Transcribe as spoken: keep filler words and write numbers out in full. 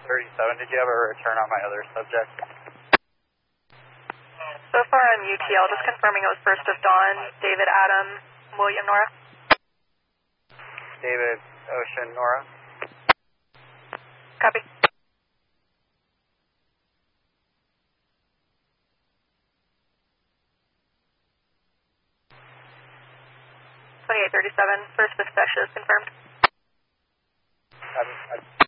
thirty-seven, did you have a return on my other subject? So far I'm U T L, just confirming it was first of dawn, David, Adam, William, Nora. David, Ocean, Nora. Copy. twenty-eight thirty-seven, first with Specialist confirmed. I'm, I'm